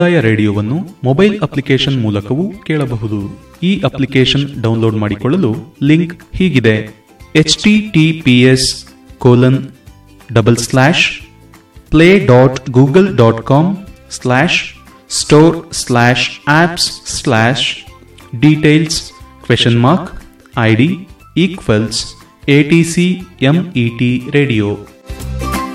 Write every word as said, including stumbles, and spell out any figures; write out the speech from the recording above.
ರೇಡಿಯೋವನ್ನು mobile application ಮೂಲಕವೂ ಕೇಳಬಹುದು. ಈ ಅಪ್ಲಿಕೇಶನ್ ಡೌನ್ಲೋಡ್ ಮಾಡಿಕೊಳ್ಳಲು ಲಿಂಕ್ ಹೀಗಿದೆ: H T T P S colon double slash play dot Google dot com slash store slash apps slash details question mark I D equals A T C M E T radio.